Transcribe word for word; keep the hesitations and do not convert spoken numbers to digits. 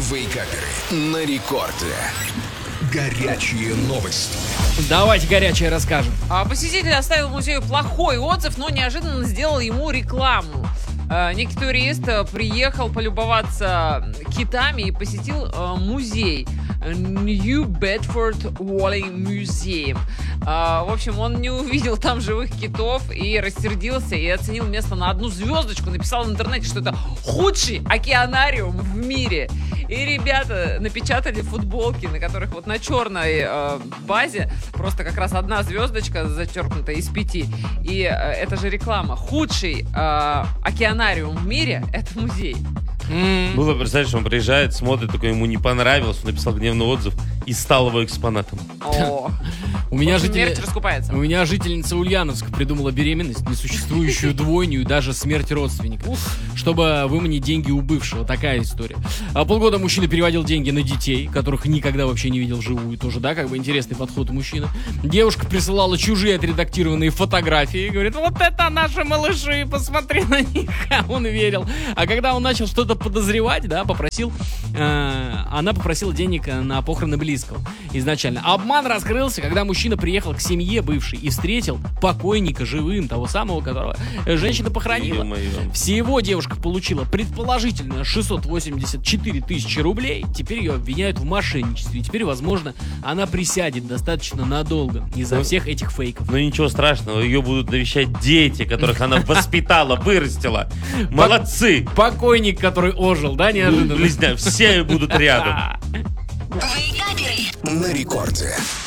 Вейкаперы на рекорде. Горячие новости. Давайте горячее расскажем. А посетитель оставил музею плохой отзыв, но неожиданно сделал ему рекламу. А, некий турист приехал полюбоваться китами и посетил а, музей New Bedford Whaling Museum. А, в общем, он не увидел там живых китов и рассердился и оценил место на одну звездочку. Написал в интернете, что это худший океанариум в мире. И ребята напечатали футболки, на которых вот на черной э, базе просто как раз одна звездочка зачеркнута из пяти. И э, это же реклама. Худший э, океанариум в мире — это музей. Mm. Было, представляешь, он приезжает, смотрит, такой, ему не понравилось, он написал гневный отзыв и стал его экспонатом. О, У меня, общем, житель... нефть раскупается. У меня жительница Ульяновска придумала беременность, несуществующую двойню и даже смерть родственников, чтобы выманить деньги у бывшего. Такая история. А полгода мужчина переводил деньги на детей, которых никогда вообще не видел вживую. Тоже, да, как бы интересный подход у мужчины. Девушка присылала чужие отредактированные фотографии. Говорит, вот это наши малыши, посмотри на них. А он верил. А когда он начал что-то подозревать, да, попросил, э, она попросила денег на похороны близкого изначально. Обман раскрылся, когда мужчина приехал к семье бывшей и встретил покойника живым, того самого, которого женщина похоронила. Ё-моё. Всего девушка получила предположительно шестьсот восемьдесят четыре тысячи рублей. Теперь ее обвиняют в мошенничестве. И теперь, возможно, она присядет достаточно надолго из-за Ну, всех этих фейков. Ну ничего страшного, ее будут навещать дети, которых она воспитала, вырастила. Молодцы! Покойник, который ожил, да, неожиданно? Близня, все будут рядом. На рекорде.